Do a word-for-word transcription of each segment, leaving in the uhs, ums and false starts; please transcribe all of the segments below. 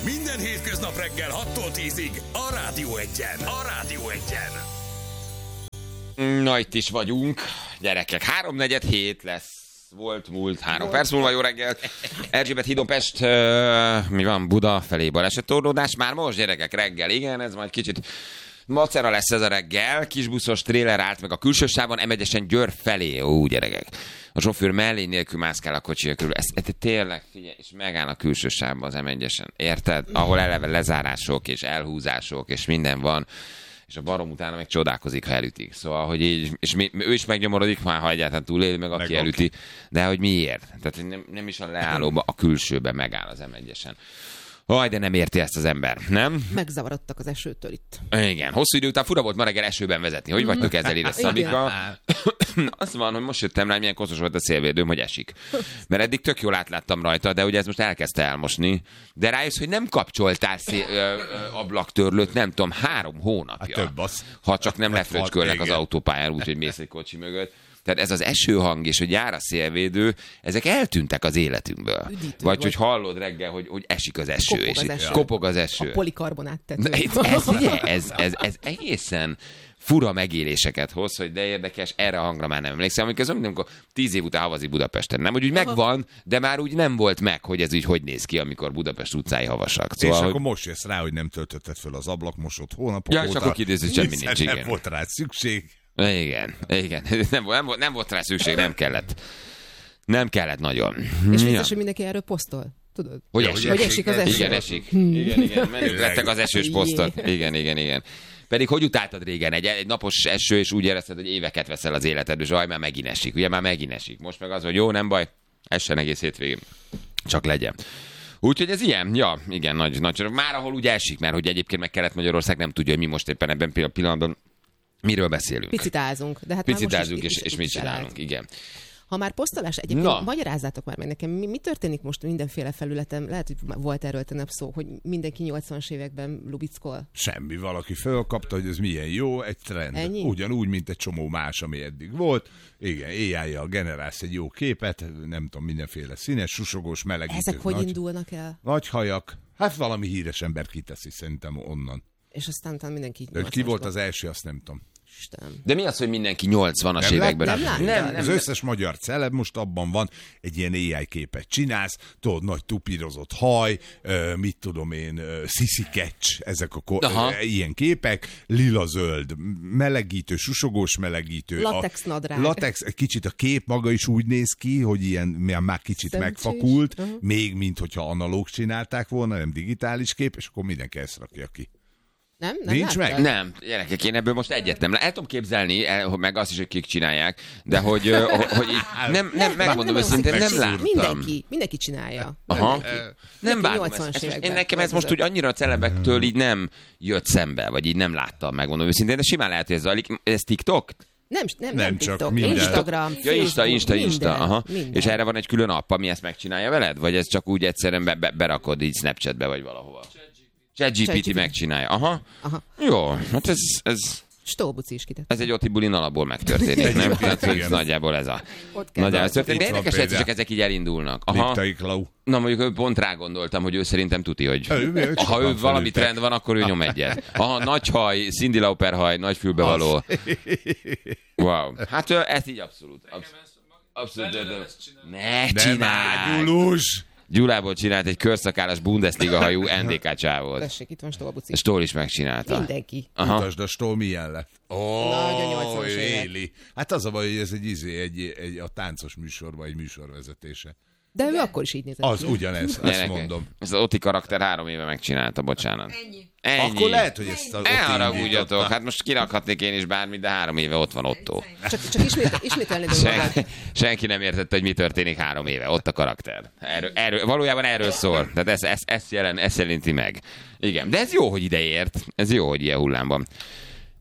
Minden hétköznap reggel hattól tízig a Rádió Egyen. A Rádió Egyen. Na, itt is vagyunk. Gyerekek, háromnegyed hét lesz. Volt múlt három perc múlva, jó reggel. Erzsébet hídon Pest, uh, mi van, Buda felé balesettorlódás. Már most, gyerekek, reggel, igen, ez majd kicsit macera lesz ez a reggel. Kisbuszos tréler állt meg a külső sávon, em egyesen Győr felé. Ó, gyerekek. A sofőr mellé nélkül mászkál a kocsi körül. Ez, ez tényleg, figyelj, és megáll a külső sávban az em egyesen. Érted? Ahol eleve lezárások és elhúzások és minden van. És a barom utána meg csodálkozik, ha elütik. Szóval, hogy így, és mi, ő is megnyomorodik, már ha egyáltalán túléli, meg aki meg elüti. De hogy miért? Tehát nem, nem is a leállóba, a külsőben megáll az em egyesen. Haj, de nem érti ezt az ember, nem? Megzavarodtak az esőtől itt. Igen, hosszú idő után fura volt ma reggel esőben vezetni. Hogy vagytok ezzel ide, Szabika? Az van, hogy most jöttem rá, hogy milyen koszos volt a szélvédőm, hogy esik. Mert eddig tök jól átláttam rajta, de ugye ez most elkezdte elmosni. De rájössz, hogy nem kapcsoltál szél, ö, ö, ablaktörlőt, nem tudom, három hónapja. Hát több az. Ha csak nem lefröcskölnek az autópályán úgy, hogy mész egy kocsi mögött. Tehát ez az esőhang és hogy jár a szélvédő, ezek eltűntek az életünkből. Üdítő Vagy volt. Hogy hallod reggel, hogy, hogy esik az eső. Kopog és az eső. Kopog az eső. A polikarbonát tető. Ez, ez, ez, ez, ez, ez egészen fura megéléseket hoz, hogy de érdekes, erre a hangra már nem emlékszem. Amikor, amikor tíz év után havazik Budapesten. Nem, hogy úgy megvan, de már úgy nem volt meg, hogy ez úgy hogy néz ki, amikor Budapest utcái havasak. Szóval, és hogy... akkor most jössz rá, hogy nem töltötted föl az ablakmosót hónapok ja, óta. és akkor kiderül, hogy semmi nincs. Nem Igen. volt rá szükség. Igen, igen. Nem, nem, nem volt rá szükség, nem kellett. Nem kellett nagyon. És biztos, ja. hogy mindenki erről posztol. Tudod? Hogy, ja, esik. hogy esik az eső. Igen, esik. Igen, igen. Menjük lettek az esős posztok. Igen, igen, igen. Pedig hogy utáltad régen? Egy, egy napos eső, és úgy érezted, hogy éveket veszel az életedből, és aj, már megint esik. Ugye már megint esik. Most meg az, hogy jó, nem baj, essen egész hétvégén. Csak legyen. Úgyhogy ez ilyen, ja, igen, nagy, nagy. Már ahol úgy esik, mert hogy egyébként meg Kelet-Magyarország nem tudja, hogy mi most éppen ebben a pillanatban miről beszélünk. Picitázunk. De hát Picitázunk, és, és mit csinálunk, igen. Ha már posztolás, egyébként Na. magyarázzátok már meg nekem, mi, mi történik most mindenféle felületen? Lehet, hogy volt erről tegnap szó, hogy mindenki nyolcvanas években lubickol. Semmi, valaki fölkapta, hogy ez milyen jó, egy trend. Ennyi? Ugyanúgy, mint egy csomó más, ami eddig volt. Igen, á i-jal generálsz egy jó képet, nem tudom, mindenféle színes, susogós, melegítő. Ezek hogy nagy, indulnak el? Nagy hajak. Hát valami híres ember kiteszi szerintem onnan. És aztán mindenki De ki volt az első, azt nem tudom. Isten. De mi az, hogy mindenki nyolcvanas nem években? Nem, nem, nem, nem, az összes magyar celeb most abban van, egy ilyen á i képet csinálsz, tudod, nagy tupírozott haj, euh, mit tudom én, euh, Sissy Catch, ezek a ko- euh, ilyen képek, lila-zöld, melegítő, susogós melegítő. Latex nadrág. Latex, kicsit a kép maga is úgy néz ki, hogy ilyen már kicsit Szemcsés. megfakult, uh-huh. még mint hogyha analóg csinálták volna, nem digitális kép, és akkor mindenki ezt rakja ki. Nem? Nem Nincs láttad? meg? Nem, gyerekek, én ebből most egyet nem. El tudom képzelni, el, meg azt is, hogy kik csinálják, de hogy, hogy, hogy így, nem, nem, megmondom őszintén, nem láttam. Mindenki, mindenki csinálja. Aha. Mindenki. Nem vágom ezt. ezt én nekem ez most úgy annyira a celebektől így nem jött szembe, vagy így nem láttam, megmondom őszintén, de simán lehet, hogy ez zajlik. Ez TikTok? Nem, nem, nem, nem csak TikTok, minden. Instagram, Ja, Facebook, Insta, Insta, minden, Insta, aha. Minden. És erre van egy külön app, ami ezt megcsinálja veled? Vagy ez csak úgy egyszerűen be, be, berakod így Snapchatbe, vagy valahova? ChatGPT megcsinálja. Aha. Aha. Jó, hát ez... ez... Stolbuci is kitett. Ez egy Oti bulin alapból megtörténik, nem? Hát, hogy nagyjából ez a... Nagyjából ez történik. De érdekes, hogy csak ezek így elindulnak. Aha. Na mondjuk pont rá gondoltam, hogy ő szerintem tuti, hogy ha ő valami trend van, akkor ő nyom egyet. Aha, nagy haj, Cindy Lauper haj, nagy fülbevaló. Wow. Hát ez így abszolút. Abszolút. Ne csinálj! Gyulából csinált egy körszakállas Bundesliga hajú en dé ká csávót. Tessék, itt van Stolbuci. Stól is megcsinálta. Mindenki. Mutasd, a Stól milyen lett. Ó, oh, éli. Hát az a baj, hogy ez egy, izé, egy, egy a táncos műsorban egy műsorvezetése. De ő akkor is így nézett. Az ugyanez, azt mondom. Ez az Oti karakter három éve megcsinálta, bocsánat. Ennyi. Ennyi. Akkor lehet, hogy ezt az Oti elharagudjatok. Hát most kirakhatnék én is bármit, de három éve ott van Otto. Csak, csak ismét, ismételni senki, senki nem értette, hogy mi történik három éve. Ott a karakter. Erről, erről, valójában erről szól. Tehát ez, ez, ez, jelen, ez jelenti meg. Igen, de ez jó, hogy ide ért. Ez jó, hogy ilyen hullámban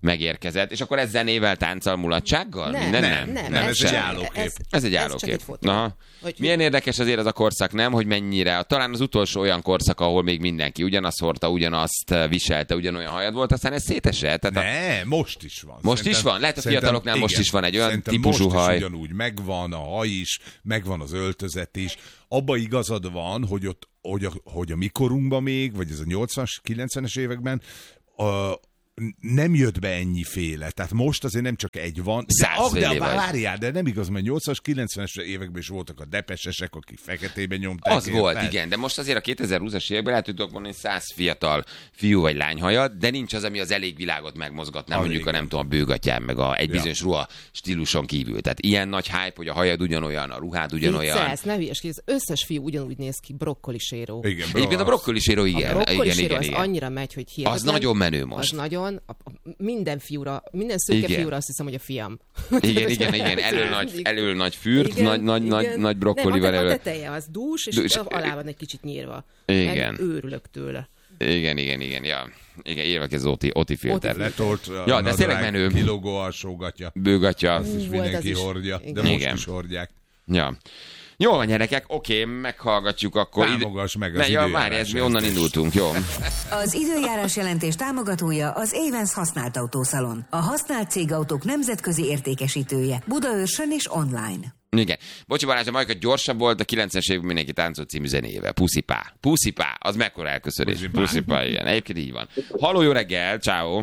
megérkezett, és akkor ez zenével, tánccal, mulatsággal? Nem, Minden nem, nem. nem, nem, ez ez, egy állókép. Ez, Ez egy ez állókép. csak egy fotó. Aha. Hogy- Milyen érdekes azért az a korszak, nem? Hogy mennyire, talán az utolsó olyan korszak, ahol még mindenki ugyanazt hordta, ugyanazt viselte, ugyanolyan hajad volt, aztán ez szétesett. Tehát a... Ne, most is van. Most Szerintem- is van? Lehet a szerintem- fiataloknál most igen. is van egy olyan Szerintem típusú most haj. Is ugyanúgy megvan a haj is, megvan az öltözet is. Abba igazad van, hogy ott, hogy a, hogy a mikorunkban még, vagy ez a nyolcvanas, kilencvenes években a, nem jött be ennyiféle. Tehát most azért nem csak egy van. De, Százféle de vagy. várjál, de nem igaz, mert nyolcvanas, kilencvenes években is voltak a depesesek, akik feketében nyomták. Az volt, érted? igen, de most azért a kétezer-húszas években lehet, hogy tudok mondani száz fiatal fiú vagy lány hajat, de nincs az, ami az elég világot megmozgatná, Ah, mondjuk igen. a nem tudom, a bőgatyán, meg a egy Ja. bizonyos ruha stíluson kívül. Tehát ilyen nagy hype, hogy a hajad ugyanolyan, a ruhád ugyanolyan. Viccelsz, ne hülyeskedj, az összes fiú ugyanúgy néz ki, brokkoliséró. Igen, bro, Egyébként a brokkoliséró, igen. A igen, igen, brokkoliséró az igen. annyira megy, hogy hihetetlen. Az nagyon menő most. Az nagyon, a, a, minden fiúra, minden szőke Igen. fiúra azt hiszem, hogy a fiam. Igen, igen, igen, elől nagy, elől nagy fürt, Igen, nagy, nagy, nagy, igen. nagy brokkolival Nem, a, elől. a teteje az dús, és Dús. alá van egy kicsit nyírva. Igen. Meg őrülök tőle. Igen, igen, igen, ja. Igen, írva ez Oti, Oti filter. Letolt a Ja, de ez tényleg nadrág, menő. kilógó alsógatja. Bőgatja. Ezt is volt mindenki az is. hordja, de Igen. most Igen. is hordják. Ja. Jó van, gyerekek, oké, meghallgatjuk akkor. Támogass meg az Ne, ja, időjárás várj, ez mi jelentést. onnan indultunk, jó? Az időjárás jelentés támogatója az Avens használt autószalon. A használt cégautók nemzetközi értékesítője. Budaörsön és online. Igen. Bocsi Balázs, a Majka gyorsabb volt a kilencvenes években mindenki táncol című zenéjével. Puszipá. Puszipá. Az mekkora elköszönés. Puszipá. Puszipá, igen. Egyébként így van. Halló, jó reggel, ciao.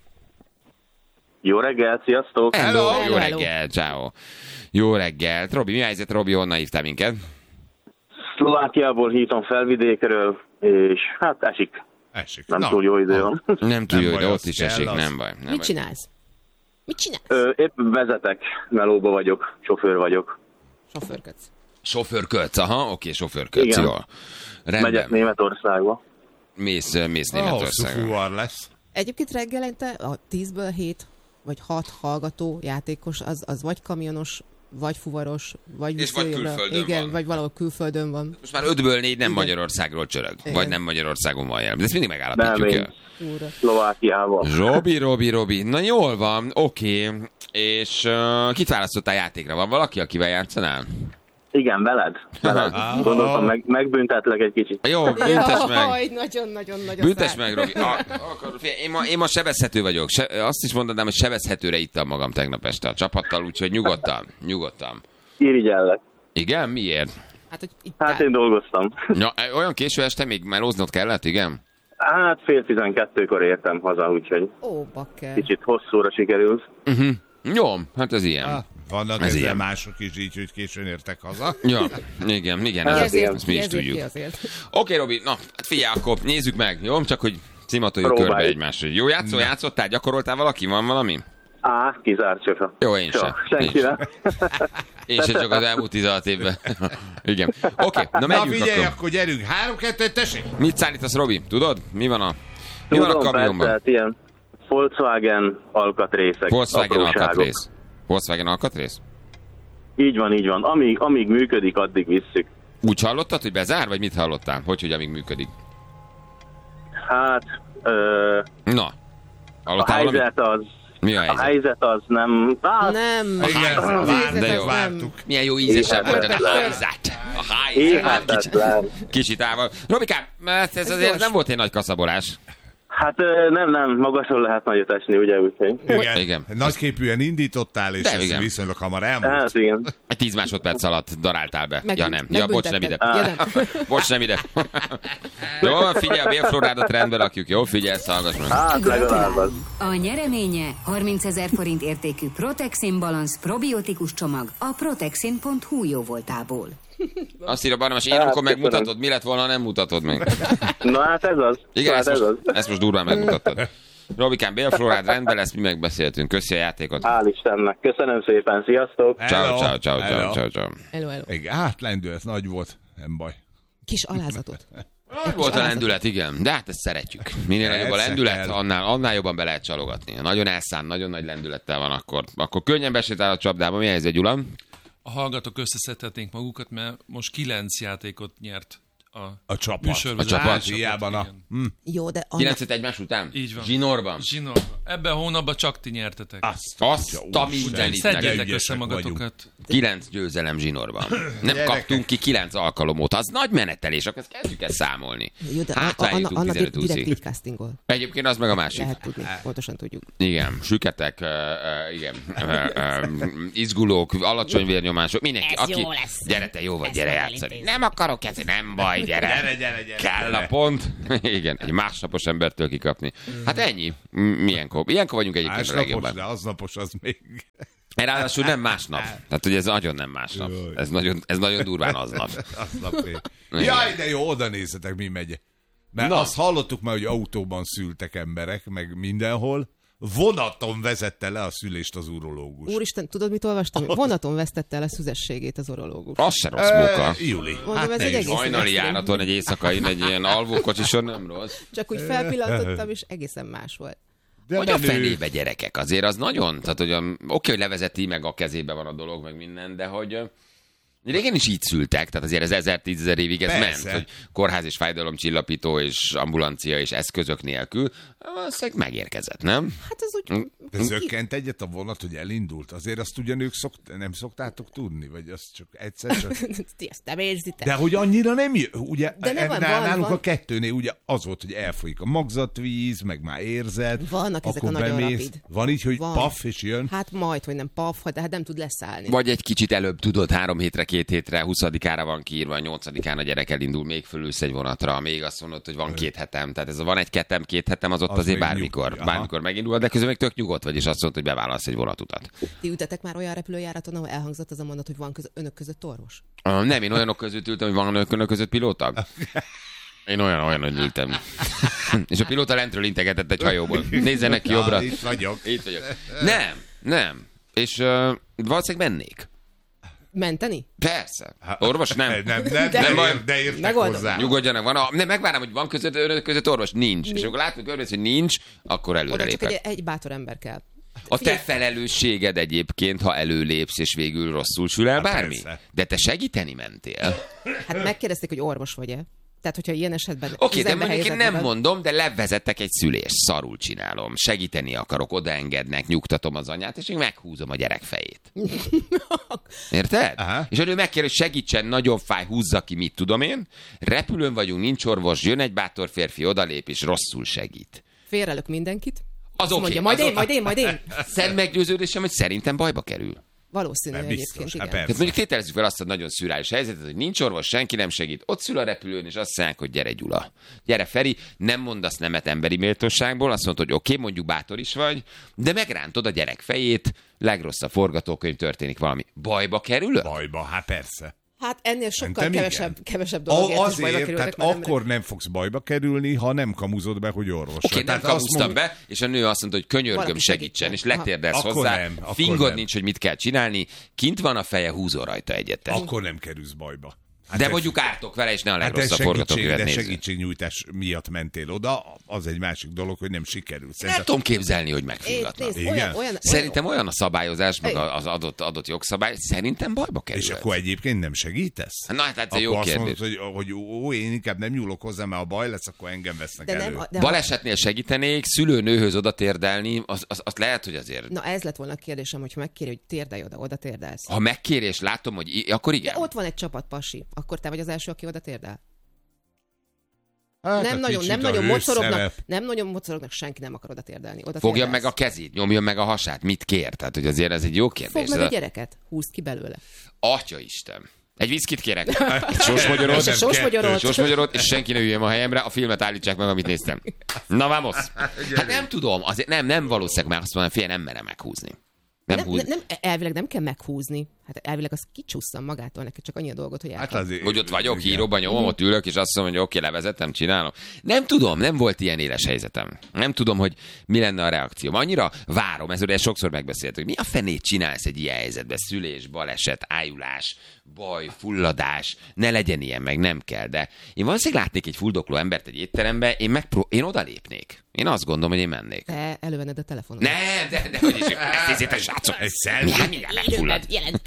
Jó reggel, sziasztok! Hello, Hello, jó hello. reggel, ciao. Jó reggel. Robi, mi a helyzet? Robi, honnan hívtál minket? Szlovákiából hívom Felvidékről, és hát esik. Esik. Nem Na, túl jó idő van. Nem túl Nem jó, baj, de az ott is kell, esik, az. nem baj. Nem Mit baj. csinálsz? Mit csinálsz? Ö, épp vezetek, melóba vagyok, sofőr vagyok. Sofőrködsz. Sofőrködsz, aha, oké, sofőrködsz, Igen. jó. Megyek Rendben. Németországba. Mész, mész A hosszú Németországra. fuvar lesz. Egyébként reggelente a tízből hét vagy hat hallgató játékos, az, az vagy kamionos, vagy fuvaros, vagy És vagy visszajobbra. külföldön Igen, van. vagy valahol külföldön van. Most már ötből négy nem Igen. Magyarországról csörög. Igen. Vagy nem Magyarországon van jelen. De ezt mindig Nem, megállapítjuk én el. Túlra. Szlovákiával. Robi, Robi, Robi. Na jól van, oké. És uh, kit választottál játékra? Van valaki, akivel játszanál? Igen, veled. veled. Ah. Gondoltam, meg, megbüntetlek egy kicsit. Jó, büntess meg. Jaj, nagyon-nagyon-nagyon Büntess szár. meg, Robi. A, akkor, figyelj, én, ma, én ma sebezhető vagyok. Se, azt is mondanám, hogy sebezhetőre ittam magam tegnap este a csapattal, úgyhogy nyugodtan, nyugodtan. Irigyellek. Igen? Miért? Hát, hogy itt Hát én dolgoztam. Ja, olyan késő este még melóznod kellett, igen? Hát fél tizenkettőkor értem haza, úgyhogy Ó, bakker. kicsit hosszúra sikerült. Uh-huh. Jó, hát ez ilyen. Ah, vannak Ez ezzel ilyen. mások is így, hogy későn értek haza. Ja, igen, igen, Ki ez, ezért, ezt mi ki is ezért, tudjuk. ki azért. Oké, Robi, na, hát figyelj, akkor nézzük meg, jó? Csak hogy cimatoljuk Próbáljuk. körbe egymásra. Jó, játszol, játszottál, gyakoroltál valaki? Van valami? Á, kizárt soha. Jó, én Soha, sem. senki Én nem. Én sem csak az elmúlt tizenhat évben. Igen. Oké, na Na megyünk figyelj, akkor. akkor gyerünk. Három, kettő, tessék! Mit szállítasz, Robi? Tudod? Mi van a, mi van a Tudom, kamionban? persze, hát ilyen Volkswagen alkatrészek. Volkswagen apróságok. alkatrész. Volkswagen alkatrész? Így van, így van. Amíg, amíg működik, addig visszük. Úgy hallottad, hogy bezár, vagy mit hallottál? Hogy, hogy amíg működik? Hát, ö, Na, a hallottál valamit? helyzet az... Mi a A helyzet? helyzet az nem... Hát, Nem. Igen, Az vártuk, érzet jó. az vártuk. Milyen jó ízesen Hihetetlen. mondtad a helyzet. A helyzet. Kicsit, Hihetetlen. kicsit ával. Robikám, mert ez azért nem volt egy nagy kaszabolás. Hát ö, nem, nem, magasról lehet nagyot esni, ugye, úgyhogy... Igen. Igen. Nagyképűen indítottál, és De ez igen. viszonylag hamar elmúlt. Hát igen. Egy tíz másodperc alatt daráltál be. Meg- ja nem. Ja, bocs, nem ide. megbüntetted. Ja, nem. Bocs, nem ide. Jó, figyelj, a bélflorádat rendbe rakjuk. Jó, figyelj, hallgass meg. Hát legalább az. A nyereménye harmincezer forint értékű Protexin Balance probiotikus csomag a protexin pont hu jóvoltából. Azt írja Barnabás, én Hát, akkor köszönöm. megmutatod, mi lett volna, ha nem mutatod meg. Na hát ez az. Igen, hát ezt ez most, az. ezt most durván megmutattad. Robikám, bélflorád rendben lesz, mi megbeszéltünk. Köszi a játékot. Hál' Istennek. Köszönöm szépen, sziasztok! Ciao, Hello. ciao, ciao, ciao, Hello. ciao, ciao. Hello, hello. Igen, hát lendület nagy volt, nem baj. Kis alázatot. Nagy volt a lendület, igen, de hát ezt szeretjük. Minél nagyobb a Persze lendület, kell. annál, annál jobban be lehet csalogatni. Ha nagyon elszán, nagyon nagy lendülettel van, akkor, akkor könnyen besétál a csapdába. Mi a helyzet, Gyula? A hallgatók összeszedhetnénk magukat, mert most kilenc játékot nyert a, A csapat. műsorvezető. A csapat. Hát, hiába, na. igen. Hm. Jó, de annak, kilencet egymás után? Így van. Zsinórban? Zsinórban. Ebben a hónapban csak ti nyertetek. Azt, azt a mindenit. Szedjétek össze magatokat. Kilenc győzelem zsinórban. Nem kaptunk ki kilenc alkalom óta. Az nagy menetelés, akkor ezt kezdjük el számolni. Jó, de hát, annak anna direkt így castingol. Egyébként az meg a másik. Lehet tudni, pontosan tudjuk. Igen, süketek, uh, uh, igen, uh, uh, izgulók, alacsony vérnyomások, mindenki, Ez aki... jó lesz. Gyere, te jó vagy, gyere Ezt játszani. Nem akarok ezt, nem baj, gyere. Gyere, gyere, gyere. Kell a pont. Igen, egy másnapos embertől kikapni. Hát ennyi. Milyenkor? Ilyenkor vagyunk egyébként a Másnapos, legjobban. de aznapos az még... Ráadásul nem másnap. Tehát, ugye ez nagyon nem másnap. Ez nagyon, ez nagyon durván aznap. Aznap Jaj, de jó, oda nézzetek, mi megy. Mert Na. azt hallottuk már, hogy autóban szültek emberek, meg mindenhol. Vonaton vezette le a szülést az urológus. Úristen, tudod, mit olvastam? Vonaton vesztette el a szüzességét az urológus. Az se rossz munka. E, Júli. Mondom, ez ne egy is. egész Hajnali extrém. járaton, egy éjszakai, egy ilyen alvókocsison nem rossz. Csak úgy felpillantottam, és egészen más volt. De Hogy a menő. fenébe gyerekek, azért az nagyon, tehát hogy a, oké, hogy levezeti, meg a kezébe van a dolog, meg minden, de hogy ö, régen is így szültek, tehát azért ez ezer-tízezer évig ez Persze. ment, hogy kórház és fájdalomcsillapító és ambulancia és eszközök nélkül, valószínűleg megérkezett, nem? Hát ez úgy... De zökkent egyet a vonat, hogy elindult. Azért azt ugyanők szokt, nem szoktátok tudni? Vagy azt csak egyszer csak... Ti ezt nem érzitek. De hogy annyira nem jö, ugye De nem van, nál- van, nálunk van. a kettőnél ugye az volt, hogy elfolyik a magzatvíz, meg már érzed. Vannak ezek akkor a nagyon bemész. rapid. Van így, hogy Van. paf, és jön. Hát majd, hogy nem paf, de hát nem tud leszállni. Vagy egy kicsit előbb tudod, három hétre, két hétre, huszadikára van kiírva, nyolcadikán a gyerek elindul, még fölülsz egy vonatra, még azt mondod, hogy van két hetem. Tehát ez a van egy ketem, két hetem, az ott Az azért még bármikor, nyugodt, aha. bármikor megindul, de közben még tök nyugodt vagy, és azt mondod, hogy bevállalsz egy vonatutat. Ti ütetek már olyan repülőjáraton, ahol elhangzott az a mondat, hogy van köz- önök között orvos? Uh, nem, én olyanok között ültem, hogy van önök között pilóta. Én olyan, olyan, hogy ültem. És a pilóta lentről integetett egy hajóból. Nézzenek ki jobbra. Ah, itt vagyok. Itt vagyok. Nem, nem. És uh, valószínűleg mennék. Menteni? Persze. Orvos nem. Nem, nem, De- de, Nem de, baj. ér, de értek Megoldom. hozzá. Nyugodjanak, van a... Nem, megvárom, hogy van között, önök között orvos? Nincs. És akkor látod, körülbelül, hogy nincs, akkor előre Oda csak egy, lépek. egy bátor ember kell. A te Figyelj, felelősséged egyébként, ha előlépsz, és végül rosszul sül el bármi. persze. De te segíteni mentél. hát megkérdezték, hogy orvos vagy-e? Tehát, hogyha ilyen esetben... Oké, okay, de üzembe mondjuk én helyezett nem magad- mondom, de levezetek egy szülést, szarul csinálom, segíteni akarok, odaengednek, nyugtatom az anyát, és én meghúzom a gyerek fejét. Érted? Aha. És hogy ő megkér, hogy segítsen, nagyon fáj, húzza ki, mit tudom én. Repülőn vagyunk, nincs orvos, jön egy bátor férfi, odalép, és rosszul segít. Félrelök mindenkit. Az Azt oké. mondja, majd az én, o- majd én, majd én. Szent meggyőződésem, hogy szerintem bajba kerül. Valószínű Nem egyébként, biztos, igen. hát persze. Tehát mondjuk tételezzük fel azt a nagyon szürreális helyzetet, hogy nincs orvos, senki nem segít, ott szül a repülőn, és azt mondják, hogy gyere Gyula. Gyere Feri, nem mondasz nemet emberi méltóságból, azt mondod, hogy oké, okay, mondjuk bátor is vagy, de megrántod a gyerek fejét, legrosszabb forgatókönyv, történik valami. Bajba kerülök? Bajba, hát persze. Hát ennél sokkal Szerintem igen. kevesebb, kevesebb dologért A, is bajba azért, kerülnek. tehát már akkor nem fogsz bajba kerülni, ha nem kamuzod be, hogy orvos. Oké, okay, nem kamusztam be, és a nő azt mondta, hogy könyörgöm, Valaki segítsen, és segítsen. letérdelsz Akkor hozzá, nem, akkor fingod nem. nincs, hogy mit kell csinálni, kint van a feje, húzol rajta egyet. Akkor nem kerülsz bajba. Hát De ez- mondjuk ártok vele, és ne a Hát de legrosszabb segítség, forgatókönyvet de nézzük. segítségnyújtás miatt mentél oda, az egy másik dolog, hogy nem sikerült. Nem Szerintem... tudom képzelni, hogy Én, megfulladnak. nézd, Igen? olyan, olyan, Szerintem olyan a szabályozás, meg Ej. az adott, adott jogszabály, szerintem bajba kerül. És akkor egyébként nem segítesz? Na, hát ez egy Akkor jó azt kérdés. mondod, hogy, hogy ó, én inkább nem nyúlok hozzá, mert ha baj lesz, akkor engem vesznek de elő. nem, de Balesetnél segítenék, szülőnőhöz oda térdelni, az, az, az lehet, hogy azért... Na ez lett volna a kérdésem, hogy megkéri, hogy térdelj oda, oda térdelsz. Ha megkérés látom, hogy i- akkor igen. De ott van egy csapat pasi, akkor te vagy az első, aki oda térdel. Hát, Nem a nagyon, kicsit nem a nagyon mocorognak, hőszerep. nem nagyon mocorognak, senki nem akar oda térdelni. Oda Fogja térdelsz. meg a kezét, nyomjon meg a hasát, mit kér? Tehát, hogy azért ez egy jó kérdés. Fogd meg Ez a gyereket, húzd ki belőle. Atya Isten. Egy viszkit kérek. Egy sósmagyarót. És a sósmagyarót. Sósmagyarót, és senki ne üljön a helyemre, a filmet állítsák meg, amit néztem. Na, vamos. Hát nem tudom, azért nem, nem valószínűleg már azt mondom, fél nem merem meghúzni. Nem, Nem, húz. nem, nem, elvileg nem kell meghúzni. Hát elvileg az kicsusszan magától, neki csak annyi a dolgot, hogy Hát elkap. azért, Hogy ott vagyok, igen. híróban nyomom, ott ülök, és azt mondom, hogy oké, levezetem, csinálom. Nem tudom, nem volt ilyen éles helyzetem. Nem tudom, hogy mi lenne a reakció. Annyira várom, ez ugye sokszor megbeszéltük, hogy mi a fenét csinálsz egy ilyen helyzetben? Szülés, baleset, ájulás, baj, fulladás, ne legyen ilyen, meg nem kell. De én valószínűleg látnék egy fuldokló embert egy étterembe, én, megpró- én odalépnék. Én azt gondolom, hogy én mennék. Te elővenned a telefonot. Nem, de, de hogy is, ezt nézzétek, srácok. Egy szelfi. Mindjárt megfullad. Jelentkezz.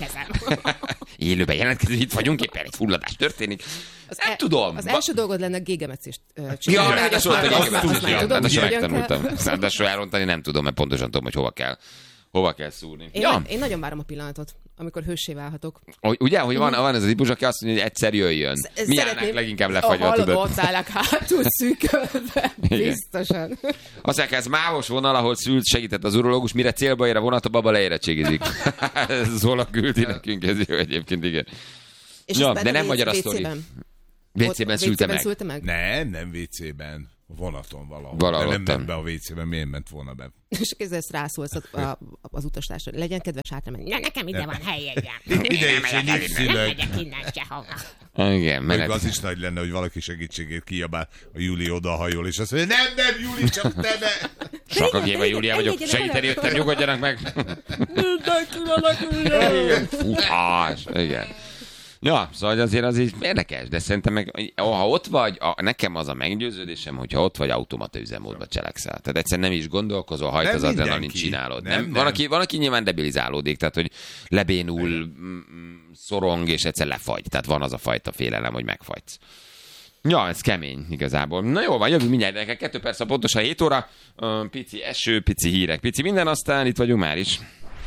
kezem. Élőben jelentkező, itt vagyunk, éppen egy fulladás történik. Az nem el, tudom. Az első dolgod lenne gégemetszést csinálni. Ja, ráadásul ráadásul megtanultam. Ráadásul elrontani nem tudom, mert pontosan tudom, hogy hova kell. Hova kell szúrni? Én, ja. én nagyon várom a pillanatot, amikor hőssé válhatok. Ugye, hogy van, van ez a típus, aki azt mondja, hogy egyszer jöjjön. Mi állnánk leginkább lefagyva, tudod? Ott állnak hátul szűkölve. Biztosan. Azt mondják, ez mávos vonal, ahol szült, segített az urológus, mire célba ér a vonat, a baba leérettségizik. Zola küldi nekünk, ez jó egyébként, igen. És ja, de nem magyar a sztori. vé cében szülte meg. szülte meg? Nem, nem vé cében. A vonaton valahol. Valahol de nem ment be a vé cében, miért ment volna be? És ezt rászólsz a, a, az utastársra. Legyen kedves hátra menni. Ne, nekem ide van helyegyem. Ide is egy nyugszülök. Nem megyek innen sehova. Igen, menet. Az is nagy lenne, hogy valaki segítségét kiabál, a Júli odahajol, és azt mondja, nem, nem, Júli, csak te ne. Sokkal kéve Júlia vagyok, segíteni jöttem, nyugodjanak meg. Mindenki valaki. Futás, igen. Ja, szóval azért az így érdekes, de szerintem meg, ha ott vagy, a, nekem az a meggyőződésem, hogyha ott vagy, automata üzemmódba cselekszel. Tehát egyszerűen nem is gondolkozol, hajt az adrenalin csinálod. Nem, nem, van, aki, van, aki nyilván debilizálódik, tehát hogy lebénul, szorong, és egyszer lefagy. Tehát van az a fajta félelem, hogy megfagysz. Ja, ez kemény igazából. Na jó van, jövünk mindjárt, neked kettő perc, pontosan hét óra, pici eső, pici hírek, pici minden, aztán itt vagyunk már is.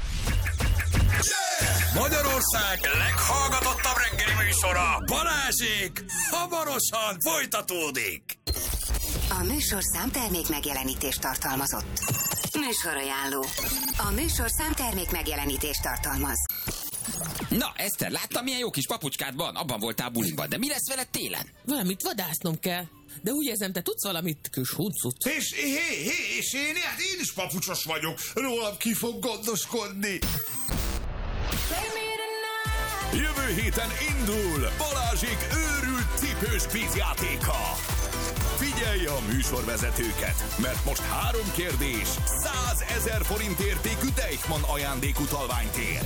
Magyarország leghallgatottabb reggeli műsora, Balázsék, hamarosan folytatódik. A műsorszám termék megjelenítést tartalmazott. Műsorajánló. A műsorszám termék megjelenítést tartalmaz. Na, Eszter, láttam, milyen jó kis papucskád van? Abban voltál buliban, de mi lesz veled télen? Valamit vadásznom kell. De úgy érzem, te tudsz valamit, kis huncut. És, hé, hé, és én, hát én is papucsos vagyok. Rólam ki fog gondoskodni. Jövő héten indul Balázsék őrült cipős kvízjátéka. Figyelj a műsorvezetőket, mert most három kérdés, százezer forint értékű Deichmann ajándékutalványt ér.